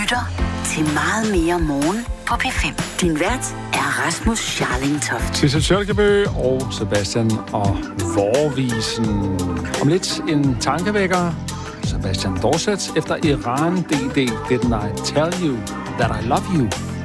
lytter til Meget mere morgen på P5. Din vært er Rasmus Scharling-Toft. Sissel Sølkebø og Sebastian og Vorvisen. Om lidt en tankevækker. Sebastian Dorset efter Iran DD Didn't I Tell You That I Love You.